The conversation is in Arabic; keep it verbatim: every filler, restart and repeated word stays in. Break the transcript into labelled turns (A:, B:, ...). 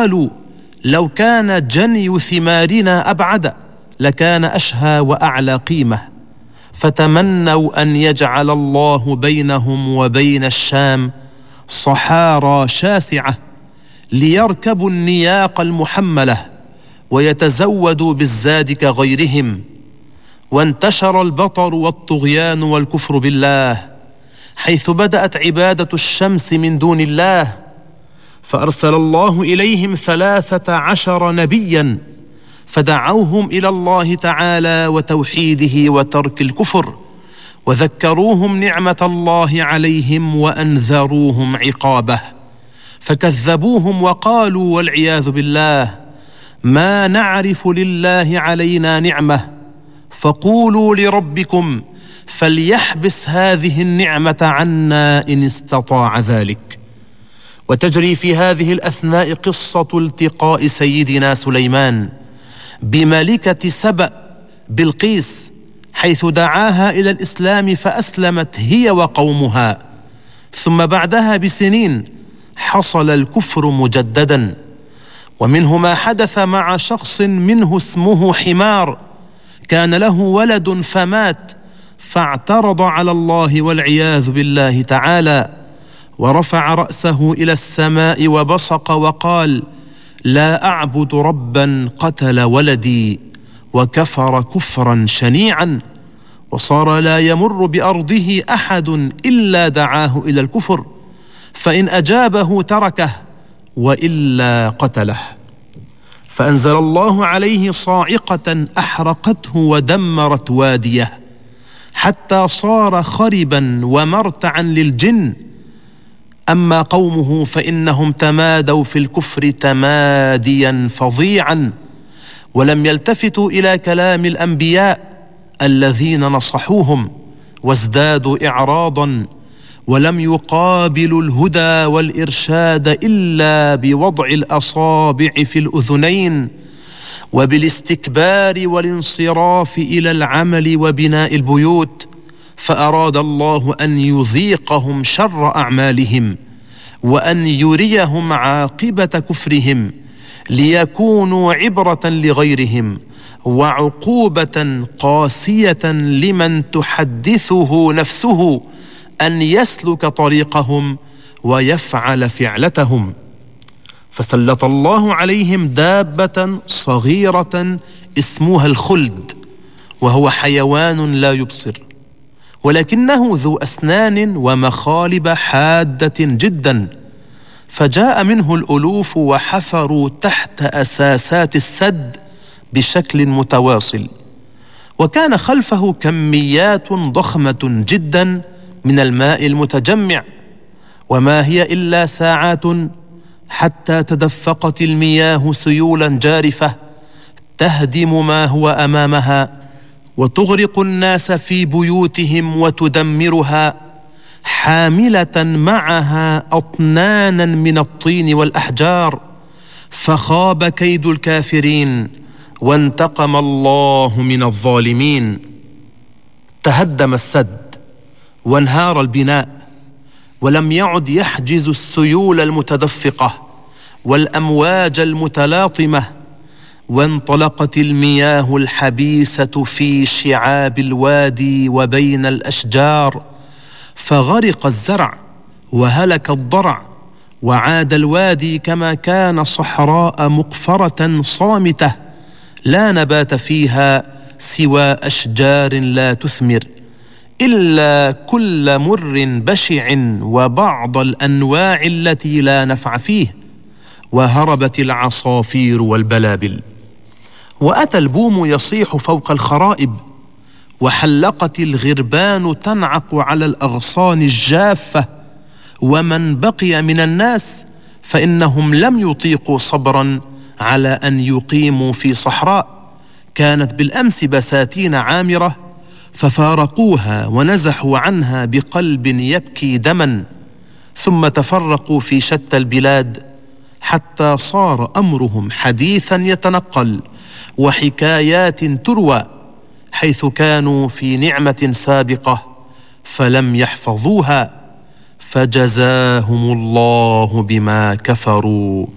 A: قالوا لو كان جني ثمارنا أبعد لكان أشهى وأعلى قيمة، فتمنوا أن يجعل الله بينهم وبين الشام صحارى شاسعة ليركبوا النياق المحملة ويتزودوا بالزاد كغيرهم. وانتشر البطر والطغيان والكفر بالله، حيث بدأت عبادة الشمس من دون الله، فأرسل الله إليهم ثلاثة عشر نبيا فدعوهم إلى الله تعالى وتوحيده وترك الكفر، وذكروهم نعمة الله عليهم وأنذروهم عقابه، فكذبوهم وقالوا والعياذ بالله: ما نعرف لله علينا نعمة، فقولوا لربكم فليحبس هذه النعمة عنا إن استطاع ذلك. وتجري في هذه الأثناء قصة التقاء سيدنا سليمان بملكة سبأ بلقيس، حيث دعاها إلى الإسلام فأسلمت هي وقومها، ثم بعدها بسنين حصل الكفر مجددا. ومنه ما حدث مع شخص منه اسمه حمار، كان له ولد فمات، فاعترض على الله والعياذ بالله تعالى، ورفع رأسه إلى السماء وبصق وقال: لا أعبد ربا قتل ولدي، وكفر كفرا شنيعا، وصار لا يمر بأرضه أحد إلا دعاه إلى الكفر، فإن أجابه تركه وإلا قتله. فأنزل الله عليه صاعقة أحرقته ودمرت واديه، حتى صار خربا ومرتعا للجن. أما قومه فإنهم تمادوا في الكفر تماديا فظيعا، ولم يلتفتوا إلى كلام الأنبياء الذين نصحوهم، وازدادوا إعراضا، ولم يقابلوا الهدى والإرشاد إلا بوضع الأصابع في الأذنين وبالاستكبار والانصراف إلى العمل وبناء البيوت. فأراد الله أن يذيقهم شر أعمالهم وأن يريهم عاقبة كفرهم، ليكونوا عبرة لغيرهم وعقوبة قاسية لمن تحدثه نفسه أن يسلك طريقهم ويفعل فعلتهم. فسلط الله عليهم دابة صغيرة اسمها الخلد، وهو حيوان لا يبصر، ولكنه ذو أسنان ومخالب حادة جدا، فجاء منه الألوف وحفروا تحت أساسات السد بشكل متواصل، وكان خلفه كميات ضخمة جدا من الماء المتجمع، وما هي إلا ساعات حتى تدفقت المياه سيولا جارفة تهدم ما هو أمامها، وتغرق الناس في بيوتهم وتدمرها، حاملة معها أطنانا من الطين والأحجار. فخاب كيد الكافرين وانتقم الله من الظالمين. تهدم السد وانهار البناء، ولم يعد يحجز السيول المتدفقة والأمواج المتلاطمة، وانطلقت المياه الحبيسة في شعاب الوادي وبين الأشجار، فغرق الزرع وهلك الضرع، وعاد الوادي كما كان صحراء مقفرة صامتة لا نبات فيها سوى أشجار لا تثمر إلا كل مر بشع وبعض الأنواع التي لا نفع فيه، وهربت العصافير والبلابل. وأتى البوم يصيح فوق الخرائب، وحلقت الغربان تنعق على الأغصان الجافة، ومن بقي من الناس فإنهم لم يطيقوا صبرا على أن يقيموا في صحراء كانت بالأمس بساتين عامرة، ففارقوها ونزحوا عنها بقلب يبكي دما، ثم تفرقوا في شتى البلاد، حتى صار أمرهم حديثا يتنقل وحكايات تروى، حيث كانوا في نعمة سابقة فلم يحفظوها، فجزاهم الله بما كفروا